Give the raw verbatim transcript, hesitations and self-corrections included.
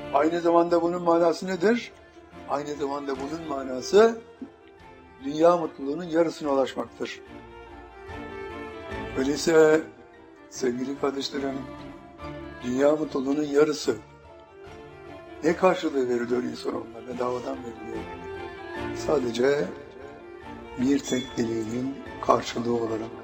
Aynı zamanda bunun manası nedir? Aynı zamanda bunun manası dünya mutluluğunun yarısına ulaşmaktır. Öyleyse sevgili kardeşlerim, dünya mutluluğunun yarısı ne karşılığı veriliyor insanoğluna? Bedavadan veriliyor. Sadece bir tek dileğinin karşılığı olarak.